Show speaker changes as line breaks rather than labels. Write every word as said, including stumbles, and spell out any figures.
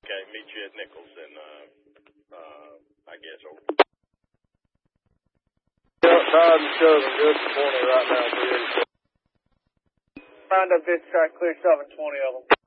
Okay, meet you at Nichols and, uh, uh, I guess, over.
Yeah, five and seven, good twenty right now, three eighty-seven.
Round up this track, clear seven twenty of them.